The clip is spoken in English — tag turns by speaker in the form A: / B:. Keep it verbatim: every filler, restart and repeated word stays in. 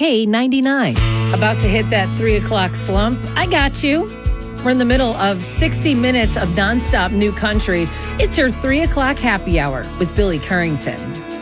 A: K ninety-nine. About to hit that three o'clock slump? I got you. We're in the middle of sixty minutes of nonstop new country. It's your three o'clock happy hour with Billy Currington.